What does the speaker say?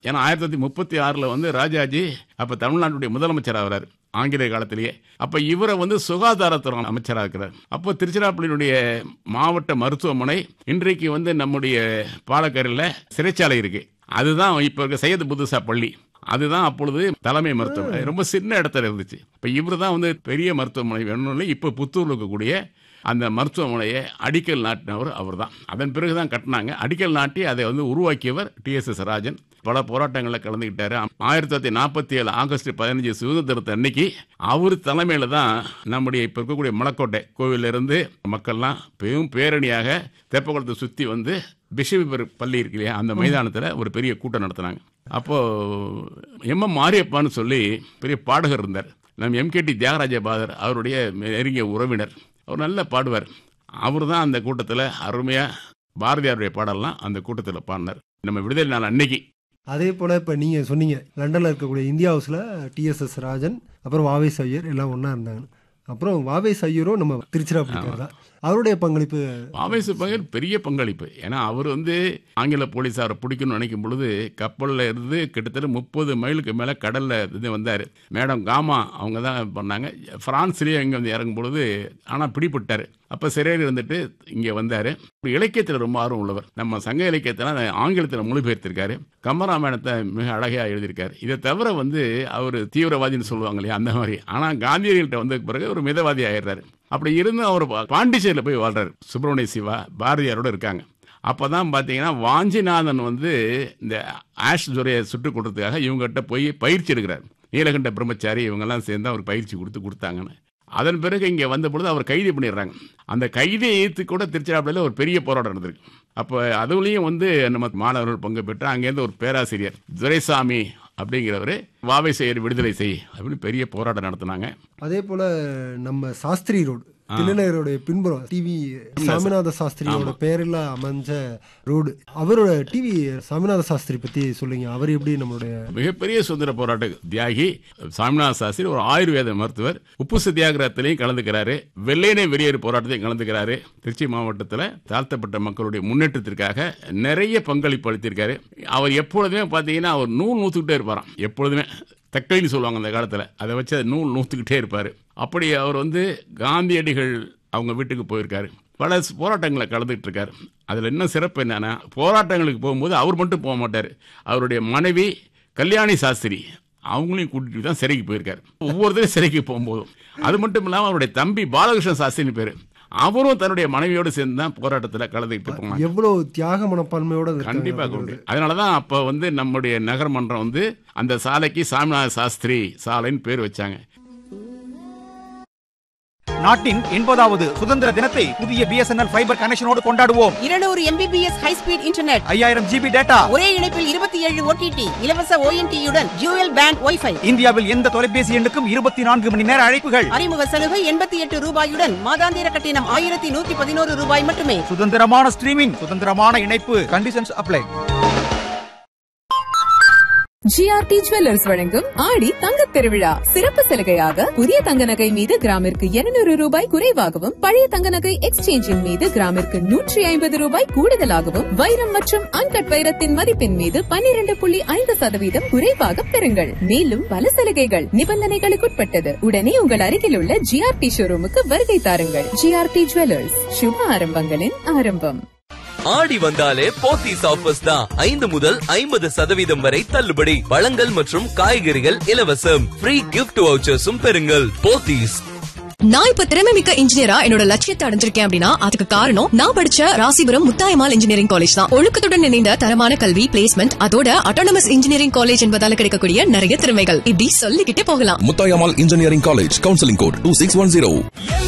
ஏன்னா 1936 வந்து ராஜாஜி அப்ப தமிழ்நாட்டுடைய முதலமைச்சர் ஆகிறார் ஆங்கிலேய காலத்திலேயே. அப்ப இவரை வந்து சுகாதாரத்துறை அமைச்சராக இருக்கிறார். அப்போ திருச்சிராப்பள்ளியினுடைய மாவட்ட மருத்துவமனை இன்றைக்கு வந்து நம்முடைய பாலக்கரையில் சிறைச்சாலை இருக்கு. அதுதான் இப்ப இருக்க சையது புதுசா பள்ளி. அதுதான் அப்பொழுது தலைமை மருத்துவமனை. ரொம்ப சின்ன இடத்துல இருந்துச்சு. இப்ப இவர் தான் வந்து பெரிய மருத்துவமனை வேணும்னு இப்ப புத்தூர்ல இருக்கக்கூடிய அந்த மருத்துவமனையை அடிக்கல் நாட்டினவர் அவர் தான். அதன் பிறகுதான் கட்டினாங்க. அடிக்கல் நாட்டி அதை வந்து உருவாக்கியவர் TSS ராஜன். பல போராட்டங்களில் கலந்துக்கிட்டாரு. 1947 ஆகஸ்ட் 15 சுதந்திரத்தை அன்னைக்கு அவர் தலைமையில தான் நம்முடைய இப்ப இருக்கக்கூடிய மலக்கோட்டை கோவிலிருந்து மக்கள்லாம் பெரும் பேரணியாக தெப்பக்குளத்தை சுற்றி வந்து பிஷப் பள்ளி இருக்கு இல்லையா, அந்த மைதானத்தில் ஒரு பெரிய கூட்டம் நடத்தினாங்க. அப்போ MM மாரியப்பான்னு சொல்லி பெரிய பாடகர் இருந்தார். நம்ம MKT தியாகராஜ பாதர் அவருடைய நெருங்கிய உறவினர். அவர் நல்லா பாடுவார். அவர் தான் அந்த கூட்டத்தில் அருமையாக பாரதியாருடைய பாடலாம் அந்த கூட்டத்தில் பாடினார் நம்ம விடுதலை நாள் அன்னைக்கு. அதே போல் இப்போ நீங்கள் சொன்னீங்க லண்டனில் இருக்கக்கூடிய இந்தியா ஹவுஸில் TSS ராஜன் அப்புறம் வாவேஸ் ஐயர் எல்லாம் ஒன்றா இருந்தாங்க. அப்புறம் வாவேஸ் ஐயரும் நம்ம திருச்சிராப்பள்ளி தான். அவருடைய பங்களிப்பு வாவேஸ் பங்கர் பெரிய பங்களிப்பு. ஏன்னா அவர் வந்து ஆங்கில போலீஸாரை பிடிக்கணும்னு நினைக்கும் பொழுது கப்பலில் இருந்து கிட்டத்தட்ட 30 மைலுக்கு மேலே கடலில் இது வந்தார். மேடம் காமா அவங்க தான் பண்ணாங்க. பிரான்ஸ்லேயே இங்கே வந்து இறங்கும் பொழுது ஆனால் பிடிபட்டார். அப்போ சிறையில் இருந்துட்டு இங்கே வந்தார். இலக்கியத்தில் ரொம்ப ஆர்வம் உள்ளவர். நம்ம சங்க இலக்கியத்தில் ஆங்கிலத்தில் மொழிபெயர்த்திருக்காரு. கம்பராமாயணத்தை மிக அழகாக எழுதியிருக்காரு. இதை தவிர வந்து அவர் தீவிரவாதின்னு சொல்லுவாங்க இல்லையா, அந்த மாதிரி. ஆனால் காந்தியடிகள்கிட்ட வந்த பிறகு ஒரு மிதவாதி ஆயிடுறாரு. அப்படி இருந்து அவர் பாண்டிச்சேரியில் போய் வாழ்றாரு. சுப்பிரமணிய சிவா பாரதியாரோட இருக்காங்க. அப்போதான் பார்த்தீங்கன்னா வாஞ்சிநாதன் வந்து இந்த ஆஷ் துரையை சுட்டுக் கொடுத்ததுக்காக இவங்ககிட்ட போய் பயிற்சி எடுக்கிறார். நீலகண்ட பிரம்மச்சாரி இவங்கெல்லாம் சேர்ந்து அவருக்கு பயிற்சி கொடுத்தாங்கன்னு. அதன் பிறகு இங்கே வந்த பொழுது அவர் கைது பண்ணிடுறாங்க. அந்த கைதை ஏற்று கூட திருச்சிராப்பள்ளியில் ஒரு பெரிய போராட்டம் நடந்திருக்கு. அப்போ அதுலேயும் வந்து நம்ம மாணவர்கள் பங்கு பெற்று அங்கேருந்து ஒரு பேராசிரியர் துரைசாமி அப்படிங்கிறவர் வாவேஸ் ஐயர் விடுதலை செய் அப்படின்னு பெரிய போராட்டம் நடத்தினாங்க. அதே போல் நம்ம சாஸ்திரி ரோடு தில்லைநகருடைய பின்புறம் TV சாமிநாத சாஸ்திரியோட பேரில் அமைஞ்ச ரோடு. அவரோட TV சாமிநாத சாஸ்திரி பற்றி சொல்லுங்க. அவர் எப்படி நம்மளுடைய மிகப்பெரிய சுதந்திர போராட்ட தியாகி சாமிநாத சாஸ்திரி ஒரு ஆயுர்வேத மருத்துவர். உப்பு சத்தியாகிரகத்திலையும் கலந்துக்கிறாரு. வெள்ளையனே வெளியேறு போராட்டத்தையும் கலந்துக்கிறாரு. திருச்சி மாவட்டத்தில் தாழ்த்தப்பட்ட மக்களுடைய முன்னேற்றத்திற்காக நிறைய பங்களிப்பு அளித்திருக்காரு. அவர் எப்பொழுதுமே பார்த்தீங்கன்னா அவர் நூல் நூற்றுக்கிட்டே இருப்பாராம். எப்பொழுதுமே தக்கைன்னு சொல்லுவாங்க அந்த காலத்தில். அதை வச்சு அதை நூல் நூற்றுக்கிட்டே இருப்பார். அப்படி அவர் வந்து காந்தியடிகள் அவங்க வீட்டுக்கு போயிருக்காரு. பல போராட்டங்களை கலந்துகிட்டு இருக்காரு. அதில் என்ன சிறப்பு என்னன்னா, போராட்டங்களுக்கு போகும்போது அவர் மட்டும் போக மாட்டார். அவருடைய மனைவி கல்யாணி சாஸ்திரி அவங்களையும் கூட்டிட்டு தான் சிறைக்கு போயிருக்காரு. ஒவ்வொருத்தரும் சிறைக்கு போகும்போதும். அது மட்டும் இல்லாமல் அவருடைய தம்பி பாலகிருஷ்ண சாஸ்திரின்னு பேர், அவரும் தன்னுடைய மனைவியோடு சேர்ந்து தான் போராட்டத்தில் கலந்துக்கிட்டு போனாங்க. எவ்வளவு தியாக மனப்பான்மையோட கண்டிப்பாக உண்டு. அதனாலதான் அப்ப வந்து நம்முடைய நகர்மன்றம் வந்து அந்த சாலைக்கு சாமிநாத சாஸ்திரி சாலைன்னு பேர் வச்சாங்க. நாட்டின் 80வது சுதந்திர தினத்தை புதிய BSNL ஃபைபர் கனெக்ஷனோடு கொண்டாடுவோம். 200 MBPS high speed internet, 5000 GB data, ஒரே இணைப்பில் 27 OTT, இலவச ONT-யுடன் டியூயல் பேண்ட் வைஃபை. இந்தியாவில் எந்த தொலைபேசி எண்ணுக்கும் 24 மணி நேர அழைப்புகள். அறிமுக சலுகை 88 ரூபாயுடன் மாதாந்திர கட்டணம் 1111 ரூபாய் மட்டுமே. சுதந்திரமான ஸ்ட்ரீமிங், சுதந்திரமான இணைப்பு. Conditions apply. GRT ஜுவல்லர்ஸ் வழங்கும் ஆடி தங்கத் திருவிழா சிறப்பு சலுகையாக புதிய தங்க நகை மீது கிராமிற்கு 200 ரூபாய் குறைவாகவும், பழைய தங்க நகை எக்ஸ்சேஞ்சின் மீது கிராமிற்கு 150 ரூபாய் கூடுதலாகவும், வைரம் மற்றும் அன்கட் வைரத்தின் மதிப்பின் மீது 12.5% குறைவாக பெறுங்கள். மேலும் பல சலுகைகள் நிபந்தனைகளுக்குட்பட்டது. உடனே உங்கள் அருகில் உள்ள GRT ஷோரூமுக்கு வருகை தாருங்கள். GRT ஜுவல்லர்ஸ், சுப ஆரம்பங்களின் ஆரம்பம். ஆடி வந்தாலே போத்தீஸ் ஆஃபர்ஸ் தான். 5 முதல் 50% வரை தள்ளுபடி. பழங்கள் மற்றும் காய்கறிகள் இலவசம். ஃப்ரீ கிஃப்ட் வவுச்சர்ஸும் பெறுங்கள். போத்தீஸ். நான் இப்ப திறமை மிக்க இன்ஜினியரா என்னோட லட்சியத்தை அடைஞ்சிருக்கேன் அப்படின்னா அதுக்கு காரணம் நான் படிச்ச ராசிபுரம் முத்தாயம்மாள் இன்ஜினியரிங் காலேஜ் தான். ஒழுக்கத்துடன் இணைந்த தரமான கல்வி, பிளேஸ்மெண்ட், அதோட அட்டானமஸ் இன்ஜினியரிங் காலேஜ் என்பதால கிடைக்கக்கூடிய நிறைய திறமைகள் இப்படி சொல்லிக்கிட்டே போகலாம். Muthayammal engineering college, counselling code 2610.